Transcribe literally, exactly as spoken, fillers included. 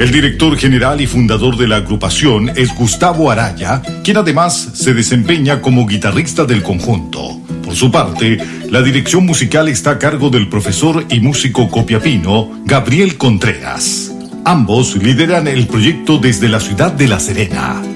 El director general y fundador de la agrupación es Gustavo Araya, quien además se desempeña como guitarrista del conjunto. Por su parte, la dirección musical está a cargo del profesor y músico copiapino Gabriel Contreras. Ambos lideran el proyecto desde la ciudad de La Serena.